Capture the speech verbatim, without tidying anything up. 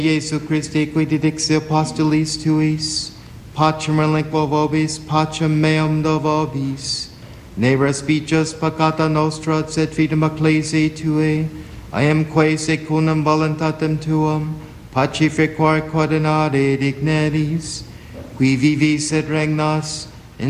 Jesu Christi, qui didixi apostolis tuis, pacem relinquo vobis, pacem meum do vobis, ne respicis peccata nostra, sed fidem ecclesiae Tuae, iamque secundum voluntatem Tuam, pacificar coordinare digneris, qui vivis et regnas,